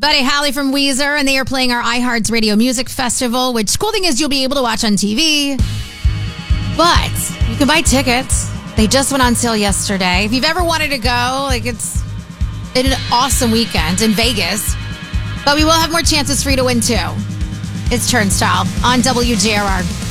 Buddy Holly from Weezer, and they are playing our iHearts Radio Music Festival, which cool thing is you'll be able to watch on TV. But you can buy tickets. They just went on sale yesterday. If you've ever wanted to go, it's an awesome weekend in Vegas. But we will have more chances for you to win, too. It's Turnstile on WJRR.